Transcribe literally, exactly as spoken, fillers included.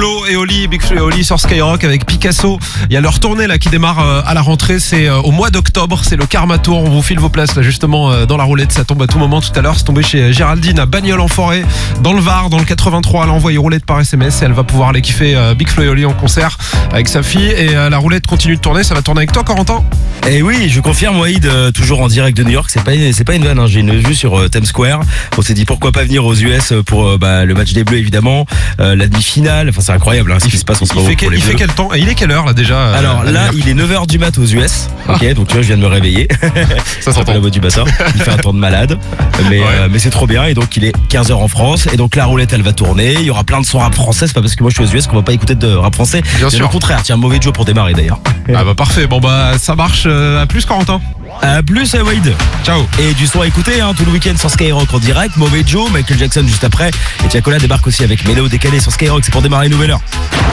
Flo et Oli, Big Flo et Oli sur Skyrock avec Picasso. Il y a leur tournée là qui démarre euh, à la rentrée, c'est euh, au mois d'octobre, c'est le Karma Tour. On vous file vos places là justement euh, dans la roulette, ça tombe à tout moment. Tout à l'heure, c'est tombé chez Géraldine à Bagnols en Forêt, dans le Var, dans le quatre-vingt-trois. Elle a envoyé roulette par S M S et elle va pouvoir aller kiffer euh, Big Flo et Oli en concert avec sa fille. Et euh, la roulette continue de tourner, ça va tourner avec toi, Corentin. Et oui, je confirme, Wade, euh, toujours en direct de New York. C'est pas une, c'est pas une vanne, hein. J'ai une vue sur euh, Times Square. On s'est dit pourquoi pas venir aux U S pour euh, bah, le match des Bleus évidemment, euh, la demi-finale. Enfin, c'est incroyable hein, ce qui se passe en ce Il moment fait, pour quel, les il fait Bleus. quel temps? Et il est quelle heure là déjà euh, Alors à là, New York il est neuf heures du mat aux U S. Ok, donc tu vois, je viens de me réveiller. Ça C'est pas la voix du matin. Il fait un temps de malade, mais Ouais. euh, mais c'est trop bien. Et donc il est quinze heures en France. Et donc la roulette, elle va tourner. Il y aura plein de sons rap français. C'est pas parce que moi je suis aux U S qu'on va pas écouter de rap français. Bien C'est sûr. le contraire. Tiens, mauvais Joe pour démarrer d'ailleurs. Ah bah parfait, bon bah ça marche. euh, À plus, Corentin. À plus, euh, Wade. Ciao. Et du son à écouter hein, tout le week-end sur Skyrock en direct. Mauvais Joe, Michael Jackson juste après. Et Tiakola débarque aussi avec Mélo décalé sur Skyrock. C'est pour démarrer une nouvelle heure.